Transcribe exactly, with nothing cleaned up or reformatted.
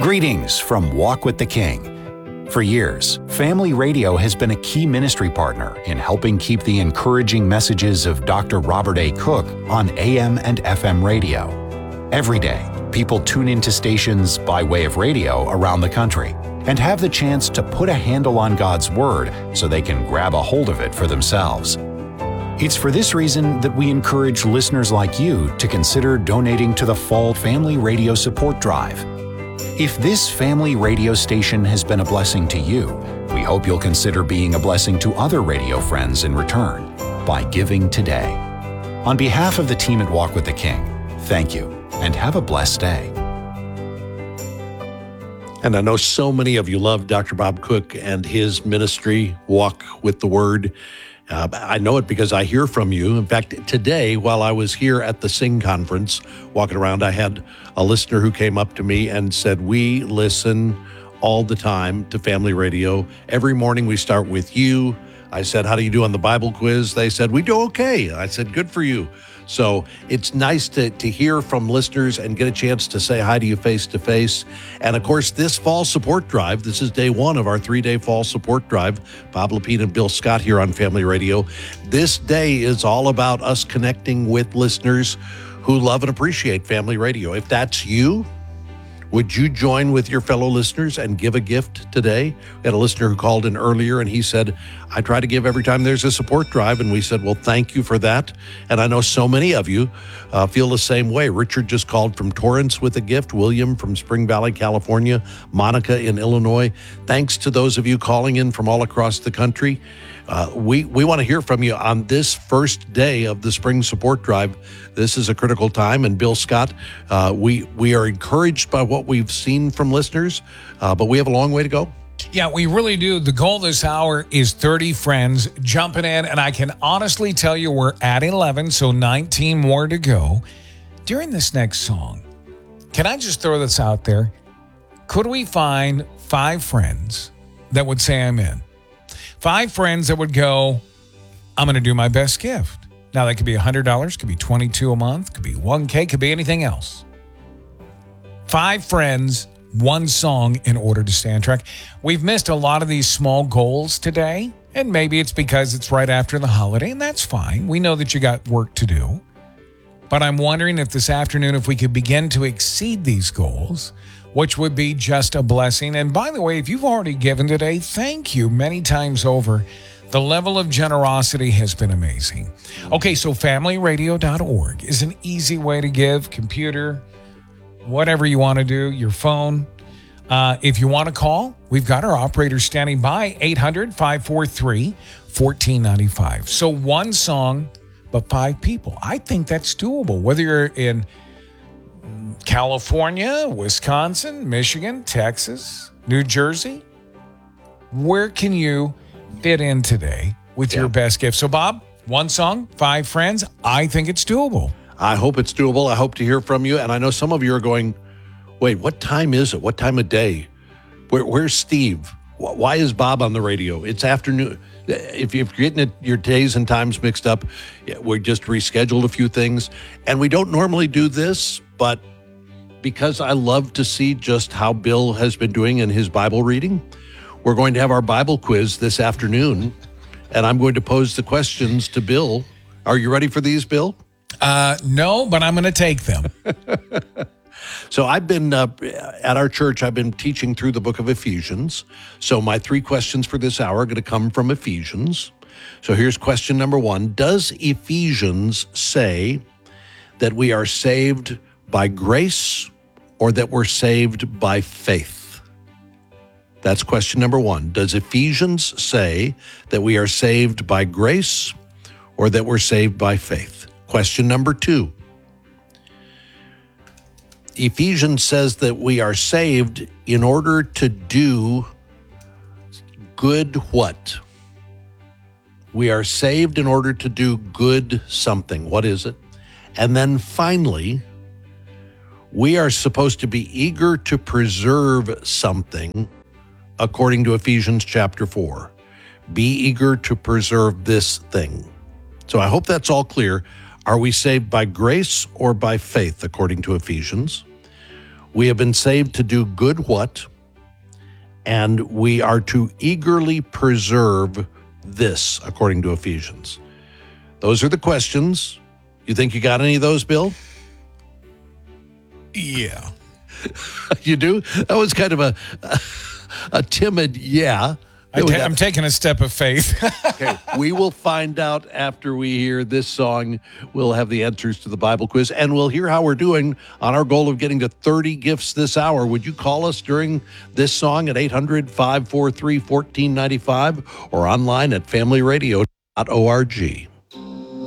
Greetings from Walk with the King. For years, Family Radio has been a key ministry partner in helping keep the encouraging messages of Doctor Robert A. Cook on A M and F M radio. Every day, people tune into stations by way of radio around the country and have the chance to put a handle on God's Word so they can grab a hold of it for themselves. It's for this reason that we encourage listeners like you to consider donating to the Fall Family Radio Support Drive. If this family radio station has been a blessing to you, we hope you'll consider being a blessing to other radio friends in return by giving today. On behalf of the team at Walk with the King, thank you and have a blessed day. And I know so many of you love Doctor Bob Cook and his ministry, Walk with the Word. Uh, I know it because I hear from you. In fact, today, while I was here at the Sing Conference, walking around, I had a listener who came up to me and said, we listen all the time to Family Radio. Every morning we start with you. I said, how do you do on the Bible quiz? They said, we do okay. I said, good for you. So it's nice to, to hear from listeners and get a chance to say hi to you face to face. And of course, this fall support drive, this is day one of our three-day fall support drive. Bob Lepine and Bill Scott here on Family Radio. This day is all about us connecting with listeners who love and appreciate Family Radio. If that's you, would you join with your fellow listeners and give a gift today? We had a listener who called in earlier and he said, I try to give every time there's a support drive. And we said, well, thank you for that. And I know so many of you uh, feel the same way. Richard just called from Torrance with a gift. William from Spring Valley, California. Monica in Illinois. Thanks to those of you calling in from all across the country. Uh, we, we want to hear from you on this first day of the spring support drive. This is a critical time. And Bill Scott, uh, we, we are encouraged by what we've seen from listeners, uh, but we have a long way to go. Yeah, we really do. The goal this hour is thirty friends jumping in, and I can honestly tell you we're at eleven, so nineteen more to go. During this next song, can I just throw this out there? Could we find five friends that would say I'm in? Five friends that would go, I'm going to do my best gift. Now, that could be one hundred dollars, could be twenty-two dollars a month, could be one K, could be anything else. Five friends, one song in order to stay on track. We've missed a lot of these small goals today, and maybe it's because it's right after the holiday, and that's fine. We know that you got work to do. But I'm wondering if this afternoon, if we could begin to exceed these goals, which would be just a blessing. And by the way, if you've already given today, thank you many times over. The level of generosity has been amazing. Okay, so family radio dot org is an easy way to give. Computer, whatever you want to do, your phone. Uh, if you want to call, we've got our operator standing by, eight hundred, five four three, one four nine five. So one song, but five people. I think that's doable, whether you're in California, Wisconsin, Michigan, Texas, New Jersey. Where can you fit in today with yeah. your best gift? So, Bob, one song, five friends. I think it's doable. I hope it's doable. I hope to hear from you. And I know some of you are going, wait, what time is it? What time of day? Where, where's Steve? Why is Bob on the radio? It's afternoon. If you're getting it, your days and times mixed up, we just rescheduled a few things. And we don't normally do this, but because I love to see just how Bill has been doing in his Bible reading, we're going to have our Bible quiz this afternoon. And I'm going to pose the questions to Bill. Are you ready for these, Bill? Uh, no, but I'm going to take them. So I've been, uh, at our church, I've been teaching through the book of Ephesians. So my three questions for this hour are going to come from Ephesians. So here's question number one. Does Ephesians say that we are saved by grace or that we're saved by faith? That's question number one. Does Ephesians say that we are saved by grace or that we're saved by faith? Question number two. Ephesians says that we are saved in order to do good what? We are saved in order to do good something. What is it? And then finally, we are supposed to be eager to preserve something according to Ephesians chapter four. Be eager to preserve this thing. So I hope that's all clear. Are we saved by grace or by faith according to Ephesians? We have been saved to do good what? And we are to eagerly preserve this, according to Ephesians. Those are the questions. You think you got any of those, Bill? Yeah. You do? That was kind of a a timid yeah. I ta- I'm taking a step of faith. Okay, we will find out after we hear this song. We'll have the answers to the Bible quiz, and we'll hear how we're doing on our goal of getting to thirty gifts this hour. Would you call us during this song at eight hundred, five four three, one four nine five or online at family radio dot org?